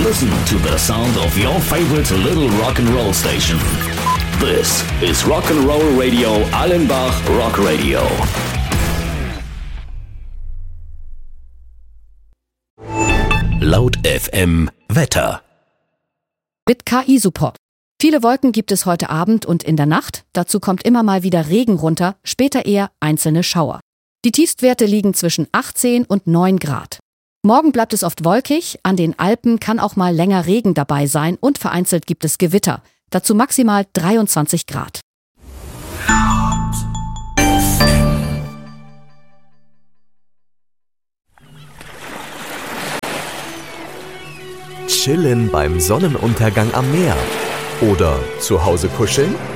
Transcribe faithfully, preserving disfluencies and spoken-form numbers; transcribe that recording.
Listen to the sound of your favorite little rock and roll station. This is Rock'n'Roll Radio Allenbach Rock Radio. Laut F M Wetter. Mit K I-Support. Viele Wolken gibt es heute Abend und in der Nacht. Dazu kommt immer mal wieder Regen runter, später eher einzelne Schauer. Die Tiefstwerte liegen zwischen achtzehn und neun Grad. Morgen bleibt es oft wolkig, an den Alpen kann auch mal länger Regen dabei sein und vereinzelt gibt es Gewitter. Dazu maximal dreiundzwanzig Grad. Chillen beim Sonnenuntergang am Meer oder zu Hause kuscheln?